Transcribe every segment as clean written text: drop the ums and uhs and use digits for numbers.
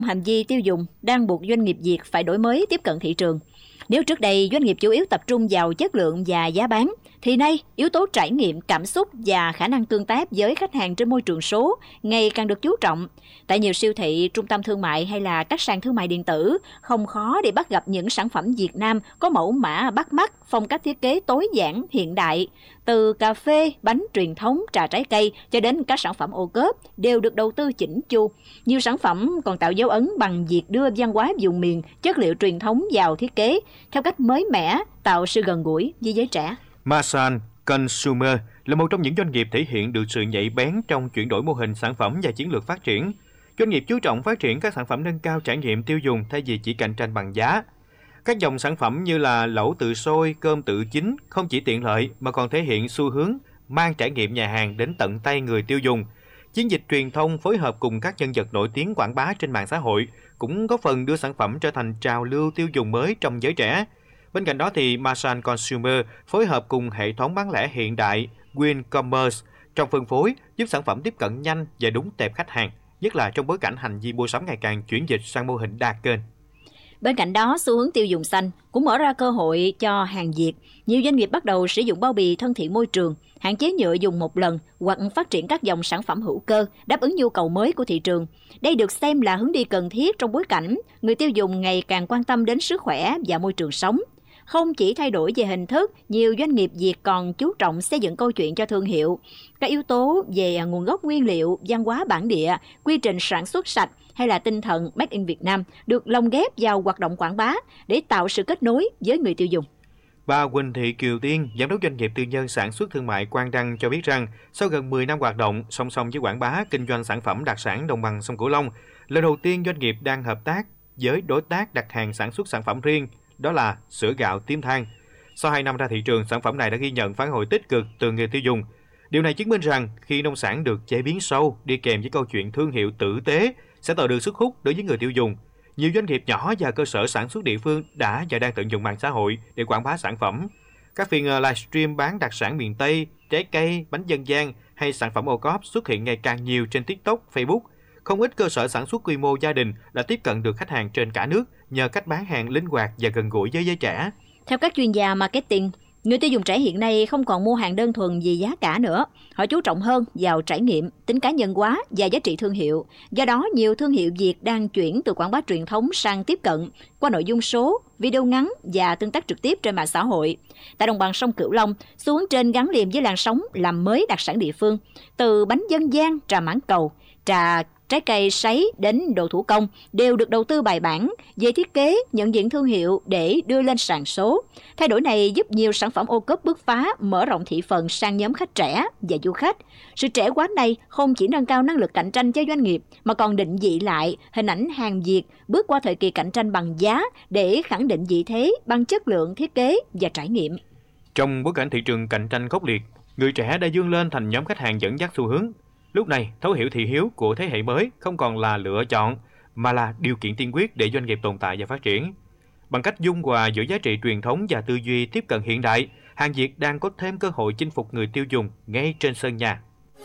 Hành vi tiêu dùng đang buộc doanh nghiệp Việt phải đổi mới tiếp cận thị trường. Nếu trước đây doanh nghiệp chủ yếu tập trung vào chất lượng và giá bán, thì nay yếu tố trải nghiệm, cảm xúc và khả năng tương tác với khách hàng trên môi trường số ngày càng được chú trọng. Tại nhiều siêu thị, trung tâm thương mại hay là các sàn thương mại điện tử, không khó để bắt gặp những sản phẩm Việt Nam có mẫu mã bắt mắt, phong cách thiết kế tối giản, hiện đại. Từ cà phê, bánh truyền thống, trà trái cây cho đến các sản phẩm ô cốp đều được đầu tư chỉnh chu. Nhiều sản phẩm còn tạo dấu ấn bằng việc đưa văn hóa vùng miền, chất liệu truyền thống vào thiết kế theo cách mới mẻ, tạo sự gần gũi với giới trẻ. Masan Consumer là một trong những doanh nghiệp thể hiện được sự nhạy bén trong chuyển đổi mô hình sản phẩm và chiến lược phát triển. Doanh nghiệp chú trọng phát triển các sản phẩm nâng cao trải nghiệm tiêu dùng thay vì chỉ cạnh tranh bằng giá. Các dòng sản phẩm như là lẩu tự sôi, cơm tự chín không chỉ tiện lợi mà còn thể hiện xu hướng mang trải nghiệm nhà hàng đến tận tay người tiêu dùng. Chiến dịch truyền thông phối hợp cùng các nhân vật nổi tiếng quảng bá trên mạng xã hội cũng có phần đưa sản phẩm trở thành trào lưu tiêu dùng mới trong giới trẻ. Bên cạnh đó thì Masan Consumer phối hợp cùng hệ thống bán lẻ hiện đại WinCommerce trong phân phối giúp sản phẩm tiếp cận nhanh và đúng tệp khách hàng, nhất là trong bối cảnh hành vi mua sắm ngày càng chuyển dịch sang mô hình đa kênh. Bên cạnh đó, xu hướng tiêu dùng xanh cũng mở ra cơ hội cho hàng Việt. Nhiều doanh nghiệp bắt đầu sử dụng bao bì thân thiện môi trường, hạn chế nhựa dùng một lần hoặc phát triển các dòng sản phẩm hữu cơ đáp ứng nhu cầu mới của thị trường. Đây được xem là hướng đi cần thiết trong bối cảnh người tiêu dùng ngày càng quan tâm đến sức khỏe và môi trường sống. Không chỉ thay đổi về hình thức, nhiều doanh nghiệp Việt còn chú trọng xây dựng câu chuyện cho thương hiệu. Các yếu tố về nguồn gốc nguyên liệu, văn hóa bản địa, quy trình sản xuất sạch hay là tinh thần Made in Việt Nam được lồng ghép vào hoạt động quảng bá để tạo sự kết nối với người tiêu dùng. Bà Huỳnh Thị Kiều Tiên, giám đốc doanh nghiệp tư nhân sản xuất thương mại Quang Đăng cho biết rằng, sau gần 10 năm hoạt động, song song với quảng bá kinh doanh sản phẩm đặc sản đồng bằng sông Cửu Long, lần đầu tiên doanh nghiệp đang hợp tác với đối tác đặt hàng sản xuất sản phẩm riêng, đó là sữa gạo Tím Than. Sau 2 năm ra thị trường, sản phẩm này đã ghi nhận phản hồi tích cực từ người tiêu dùng. Điều này chứng minh rằng khi nông sản được chế biến sâu, đi kèm với câu chuyện thương hiệu tử tế, sẽ tạo được sức hút đối với người tiêu dùng. Nhiều doanh nghiệp nhỏ và cơ sở sản xuất địa phương đã và đang tận dụng mạng xã hội để quảng bá sản phẩm. Các phiên livestream bán đặc sản miền Tây, trái cây, bánh dân gian hay sản phẩm ô cốp xuất hiện ngày càng nhiều trên TikTok, Facebook. Không ít cơ sở sản xuất quy mô gia đình đã tiếp cận được khách hàng trên cả nước nhờ cách bán hàng linh hoạt và gần gũi với giới trẻ. Theo các chuyên gia marketing, người tiêu dùng trẻ hiện nay không còn mua hàng đơn thuần vì giá cả nữa. Họ chú trọng hơn vào trải nghiệm, tính cá nhân hóa và giá trị thương hiệu. Do đó, nhiều thương hiệu Việt đang chuyển từ quảng bá truyền thống sang tiếp cận qua nội dung số, video ngắn và tương tác trực tiếp trên mạng xã hội. Tại đồng bằng sông Cửu Long, xu hướng trên gắn liền với làn sóng làm mới đặc sản địa phương. Từ bánh dân gian, trà mãng cầu, trà trái cây sấy đến đồ thủ công đều được đầu tư bài bản về thiết kế, nhận diện thương hiệu để đưa lên sàn số. Thay đổi này giúp nhiều sản phẩm ô cốp bứt phá, mở rộng thị phần sang nhóm khách trẻ và du khách. Sự trẻ hóa này không chỉ nâng cao năng lực cạnh tranh cho doanh nghiệp mà còn định vị lại hình ảnh hàng Việt bước qua thời kỳ cạnh tranh bằng giá để khẳng định vị thế bằng chất lượng, thiết kế và trải nghiệm. Trong bối cảnh thị trường cạnh tranh khốc liệt, người trẻ đã vươn lên thành nhóm khách hàng dẫn dắt xu hướng. Lúc này, thấu hiểu thị hiếu của thế hệ mới không còn là lựa chọn, mà là điều kiện tiên quyết để doanh nghiệp tồn tại và phát triển. Bằng cách dung hòa giữa giá trị truyền thống và tư duy tiếp cận hiện đại, hàng Việt đang có thêm cơ hội chinh phục người tiêu dùng ngay trên sân nhà.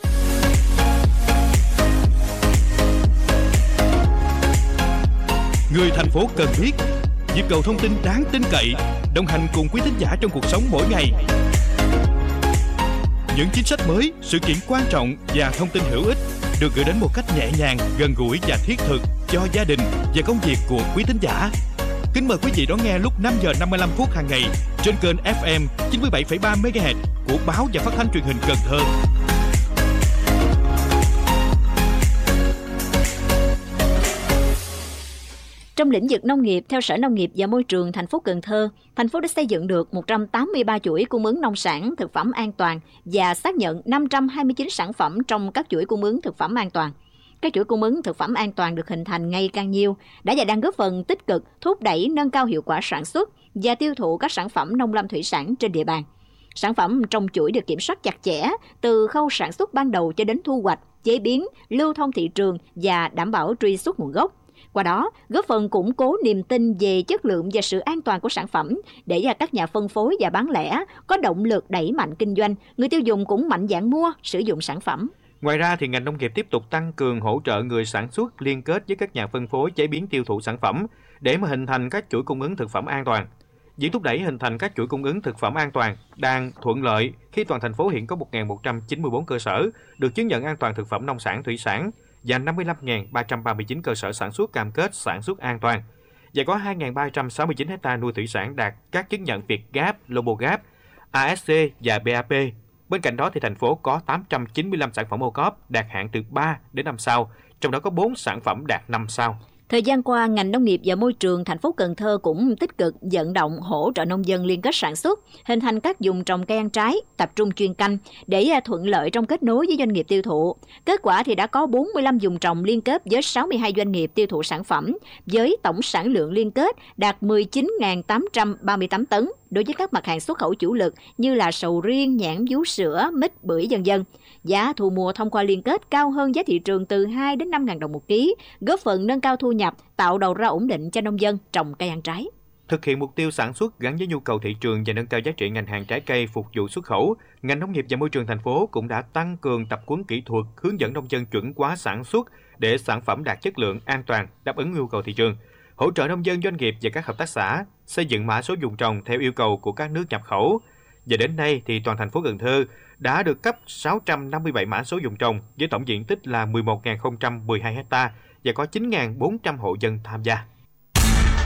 Người thành phố cần biết, nhịp cầu thông tin đáng tin cậy, đồng hành cùng quý thính giả trong cuộc sống mỗi ngày. Những chính sách mới, sự kiện quan trọng và thông tin hữu ích được gửi đến một cách nhẹ nhàng, gần gũi và thiết thực cho gia đình và công việc của quý thính giả. Kính mời quý vị đón nghe lúc 5 giờ 55 phút hàng ngày trên kênh FM 97,3 MHz của Báo và Phát thanh Truyền hình Cần Thơ. Trong lĩnh vực nông nghiệp, theo Sở Nông nghiệp và Môi trường thành phố Cần Thơ, thành phố đã xây dựng được 183 chuỗi cung ứng nông sản, thực phẩm an toàn và xác nhận 529 sản phẩm trong các chuỗi cung ứng thực phẩm an toàn. Các chuỗi cung ứng thực phẩm an toàn được hình thành ngày càng nhiều, đã và đang góp phần tích cực thúc đẩy nâng cao hiệu quả sản xuất và tiêu thụ các sản phẩm nông lâm thủy sản trên địa bàn. Sản phẩm trong chuỗi được kiểm soát chặt chẽ từ khâu sản xuất ban đầu cho đến thu hoạch, chế biến, lưu thông thị trường và đảm bảo truy xuất nguồn gốc. Qua đó, góp phần củng cố niềm tin về chất lượng và sự an toàn của sản phẩm để các nhà phân phối và bán lẻ có động lực đẩy mạnh kinh doanh, người tiêu dùng cũng mạnh dạn mua, sử dụng sản phẩm. Ngoài ra, thì ngành nông nghiệp tiếp tục tăng cường hỗ trợ người sản xuất liên kết với các nhà phân phối chế biến tiêu thụ sản phẩm để mà hình thành các chuỗi cung ứng thực phẩm an toàn. Việc thúc đẩy hình thành các chuỗi cung ứng thực phẩm an toàn đang thuận lợi khi toàn thành phố hiện có 1.194 cơ sở được chứng nhận an toàn thực phẩm nông sản thủy sản và 55.339 cơ sở sản xuất cam kết sản xuất an toàn. Và có 2.369 ha nuôi thủy sản đạt các chứng nhận Vietgap, Lobogap, ASC và BAP. Bên cạnh đó, thì thành phố có 895 sản phẩm OCOP đạt hạng từ 3 đến 5 sao, trong đó có 4 sản phẩm đạt 5 sao. Thời gian qua, ngành nông nghiệp và môi trường thành phố Cần Thơ cũng tích cực vận động hỗ trợ nông dân liên kết sản xuất, hình thành các vùng trồng cây ăn trái, tập trung chuyên canh để thuận lợi trong kết nối với doanh nghiệp tiêu thụ. Kết quả thì đã có 45 vùng trồng liên kết với 62 doanh nghiệp tiêu thụ sản phẩm, với tổng sản lượng liên kết đạt 19.838 tấn đối với các mặt hàng xuất khẩu chủ lực như là sầu riêng, nhãn, vú sữa, mít, bưởi v.v. Giá thu mua thông qua liên kết cao hơn giá thị trường từ 2 đến 5.000 đồng một ký, góp phần nâng cao thu nhập, tạo đầu ra ổn định cho nông dân trồng cây ăn trái. Thực hiện mục tiêu sản xuất gắn với nhu cầu thị trường và nâng cao giá trị ngành hàng trái cây phục vụ xuất khẩu, ngành nông nghiệp và môi trường thành phố cũng đã tăng cường tập huấn kỹ thuật, hướng dẫn nông dân chuẩn hóa sản xuất để sản phẩm đạt chất lượng, an toàn, đáp ứng nhu cầu thị trường, hỗ trợ nông dân, doanh nghiệp và các hợp tác xã xây dựng mã số vùng trồng theo yêu cầu của các nước nhập khẩu. Và đến nay thì toàn thành phố Cần Thơ đã được cấp 657 mã số vùng trồng với tổng diện tích là 11.012 ha và có 9.400 hộ dân tham gia.